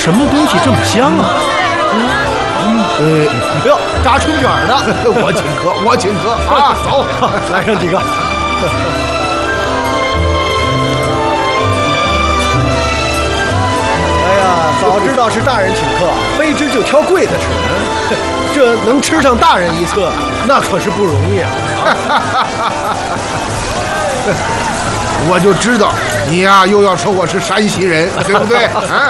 什么东西这么香啊？ 哎呦，炸春卷的，我请客啊！走， 来上几个。 哎呀，早知道是大人请客，非吃就挑贵的吃。这能吃上大人一侧，那可是不容易啊！ 我就知道你呀，又要说我是山西人，对不对？啊！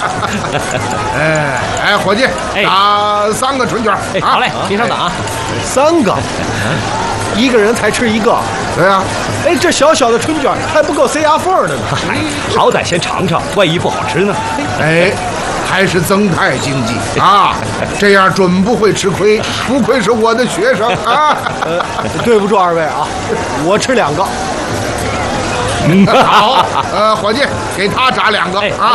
哎，伙计，打3个春卷。 哎，好嘞，您稍等啊。 3个，一个人才吃1个。 对呀。 哎，这小小的春卷还不够塞牙缝的呢。 好歹先尝尝，万一不好吃呢？ 哎。还是增泰经济啊，这样准不会吃亏，不愧是我的学生啊！ 对不住2位啊，我吃2个。 好，伙计，给他炸2个啊！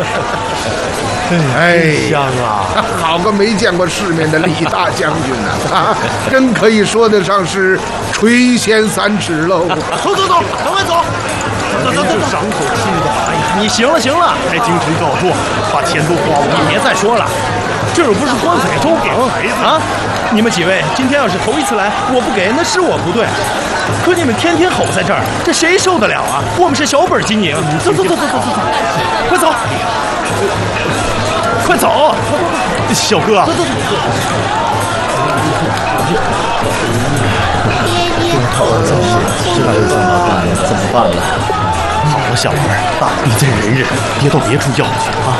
哎， 香啊！ 好个没见过世面的李大将军呐！啊，真可以说得上是垂涎3尺喽！ 走，赶快走！走，伤口吃的。哎呀，你行了，还精神告状，把钱都花完。 你别再说了，这又不是欢彩粥给孩子啊！你们几位今天要是头一次来，我不给那是我不对。可你们天天吼在这儿，这谁受得了啊？我们是小本经营。走，快走！快走！ 小哥，走。 怎么办呢？ 好了，小孩，你再忍，别到别处要去啊！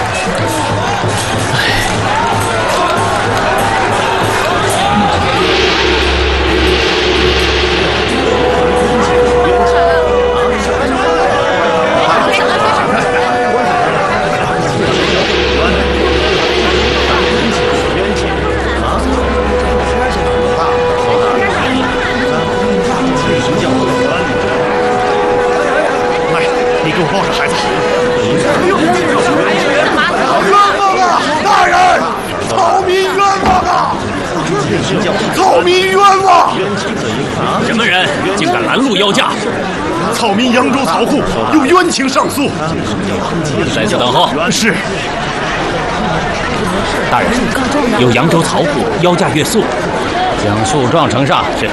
你给我抱着孩子。冤枉啊！大人，草民冤枉啊！草民冤枉！ 什么人竟敢拦路邀驾？ 草民扬州曹户有冤情上诉。 在此等候。 是。 大人，有扬州曹户邀驾越诉，将诉状呈上。是。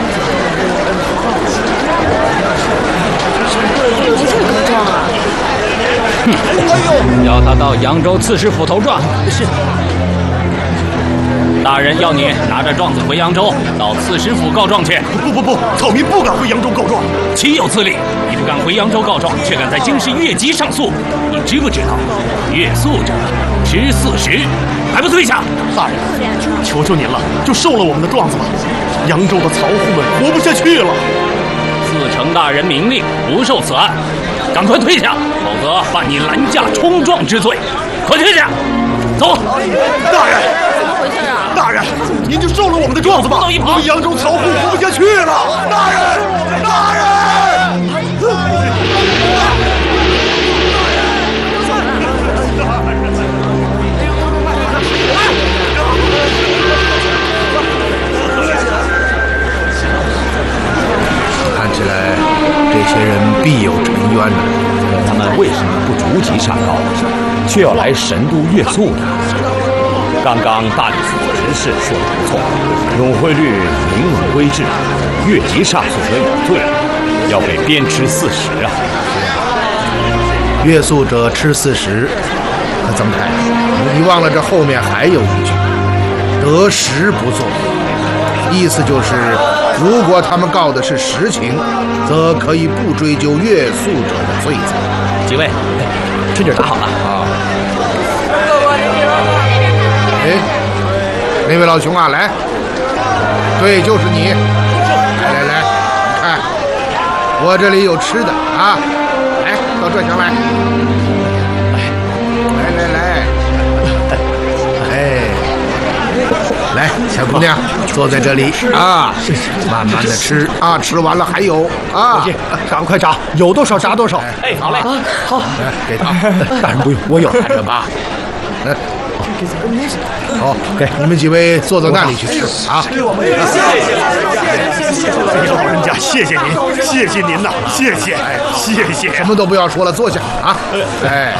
要他到扬州刺史府投状。是。大人要你拿着状子回扬州，到刺史府告状去。 不，草民不敢回扬州告状。 岂有此理！你不敢回扬州告状，却敢在京师越级上诉，你知不知道？越诉者吃40，还不退下！ 大人，求求您了，就受了我们的状子吧。扬州的曹户们活不下去了。 自承大人明令，不受此案。赶快退下，否则犯你拦驾冲撞之罪！快退下！走！ 大人，怎么回事啊？大人，您就受了我们的状子吧。我们扬州曹户活不下去了。大人！ 看起来这些人必有沉冤呐。 他们为什么不逐级上告，却要来神都越诉呢？刚刚大理寺执事说的不错，永惠律明文规制，越级上诉者有罪，要被鞭笞40啊！ 越诉者吃40，可曾太，你忘了这后面还有一句“得实不作”，意思就是，如果他们告的是实情，则可以不追究越诉者的罪责。 几位，春卷打好了啊！哎，那位老兄啊，来，对，就是你，来，你看，我这里有吃的啊，来，到这厢来，来，哎，来，小姑娘，坐在这里啊，慢慢的吃啊，吃完了还有啊， 赶快炸，有多少炸多少。 哎，好嘞， 好， 来给他， 大人不用，我有， 看着吧。好，给你们几位坐到那里去吃啊！ 谢老人家，谢谢您呐，谢谢， 什么都不要说了，坐下啊！哎。